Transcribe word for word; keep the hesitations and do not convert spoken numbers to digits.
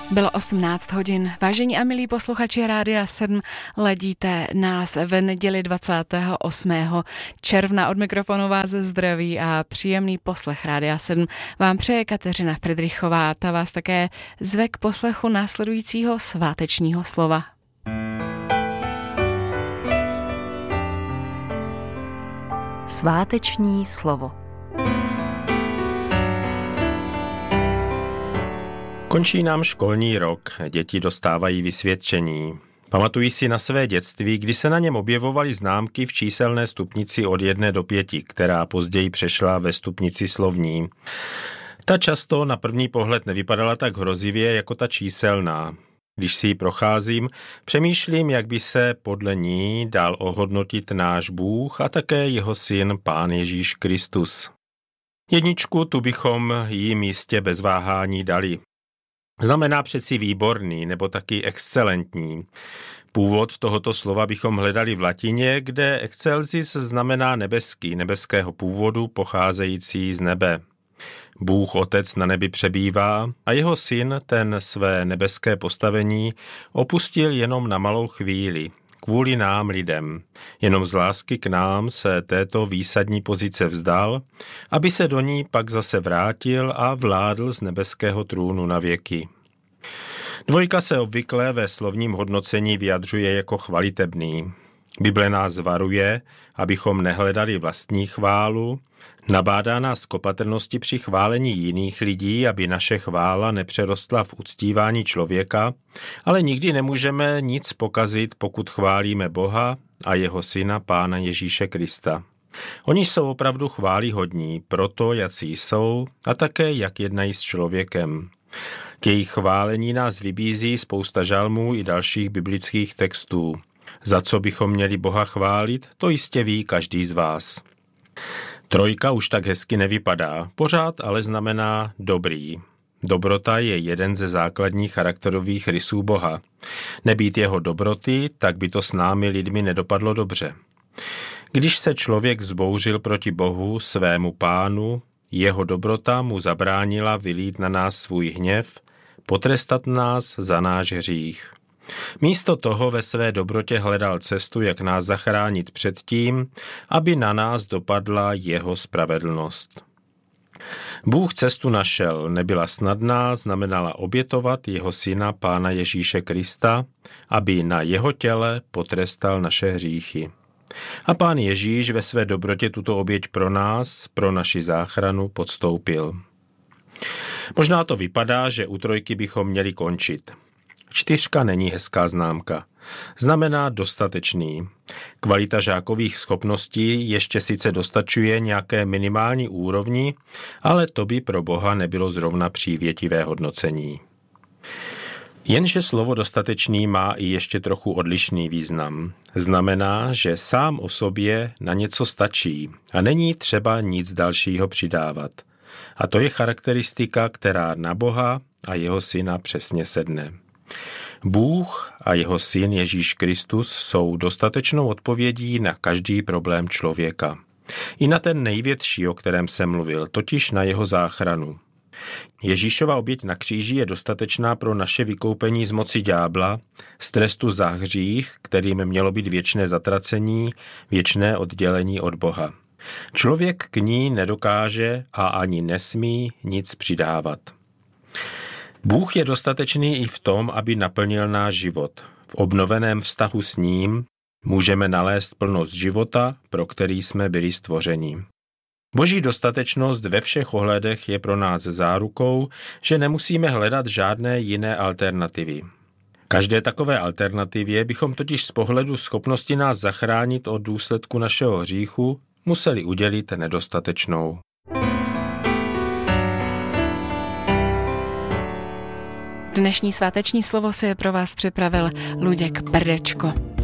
Bylo osmnáct hodin. Vážení a milí posluchači Rádia sedm, ledíte nás v neděli dvacátého osmého června. Od mikrofonu vás zdraví a příjemný poslech Rádia sedm vám přeje Kateřina Fridrichová. Ta vás také zve k poslechu následujícího svátečního slova. Sváteční slovo. Končí nám školní rok, děti dostávají vysvědčení. Pamatují si na své dětství, kdy se na něm objevovaly známky v číselné stupnici od jedné do pěti, která později přešla ve stupnici slovní. Ta často na první pohled nevypadala tak hrozivě jako ta číselná. Když si ji procházím, přemýšlím, jak by se podle ní dal ohodnotit náš Bůh a také jeho syn Pán Ježíš Kristus. Jedničku tu bychom jim jistě bez váhání dali. Znamená přeci výborný nebo taky excelentní. Původ tohoto slova bychom hledali v latině, kde excelsis znamená nebeský, nebeského původu pocházející z nebe. Bůh Otec na nebi přebývá a jeho syn ten své nebeské postavení opustil jenom na malou chvíli, kvůli nám lidem. Jenom z lásky k nám se této výsadní pozice vzdal, aby se do ní pak zase vrátil a vládl z nebeského trůnu na věky. Dvojka se obvykle ve slovním hodnocení vyjadřuje jako chvalitebný. Bible nás varuje, abychom nehledali vlastní chválu, nabádá nás k opatrnosti při chválení jiných lidí, aby naše chvála nepřerostla v uctívání člověka, ale nikdy nemůžeme nic pokazit, pokud chválíme Boha a jeho syna Pána Ježíše Krista. Oni jsou opravdu chvályhodní, proto jací jsou a také jak jednají s člověkem. K jejich chválení nás vybízí spousta žalmů i dalších biblických textů. Za co bychom měli Boha chválit, to jistě ví každý z vás. Trojka už tak hezky nevypadá, pořád ale znamená dobrý. Dobrota je jeden ze základních charakterových rysů Boha. Nebýt jeho dobroty, tak by to s námi lidmi nedopadlo dobře. Když se člověk vzbouřil proti Bohu, svému Pánu, jeho dobrota mu zabránila vylít na nás svůj hněv, potrestat nás za náš hřích. Místo toho ve své dobrotě hledal cestu, jak nás zachránit před tím, aby na nás dopadla jeho spravedlnost. Bůh cestu našel, nebyla snadná, znamenala obětovat jeho syna Pána Ježíše Krista, aby na jeho těle potrestal naše hříchy. A Pán Ježíš ve své dobrotě tuto oběť pro nás, pro naši záchranu podstoupil. Možná to vypadá, že u trojky bychom měli končit. Čtyřka není hezká známka. Znamená dostatečný. Kvalita žákových schopností ještě sice dostačuje nějaké minimální úrovni, ale to by pro Boha nebylo zrovna přívětivé hodnocení. Jenže slovo dostatečný má i ještě trochu odlišný význam. Znamená, že sám o sobě na něco stačí a není třeba nic dalšího přidávat. A to je charakteristika, která na Boha a jeho syna přesně sedne. Bůh a jeho syn Ježíš Kristus jsou dostatečnou odpovědí na každý problém člověka. I na ten největší, o kterém jsem mluvil, totiž na jeho záchranu. Ježíšova oběť na kříži je dostatečná pro naše vykoupení z moci ďábla, z trestu za hřích, kterým mělo být věčné zatracení, věčné oddělení od Boha. Člověk k ní nedokáže a ani nesmí nic přidávat. Bůh je dostatečný i v tom, aby naplnil náš život. V obnoveném vztahu s ním můžeme nalézt plnost života, pro který jsme byli stvořeni. Boží dostatečnost ve všech ohledech je pro nás zárukou, že nemusíme hledat žádné jiné alternativy. Každé takové alternativě bychom totiž z pohledu schopnosti nás zachránit od důsledku našeho hříchu museli udělit nedostatečnou. Dnešní sváteční slovo si je pro vás připravil Luděk Brdečko.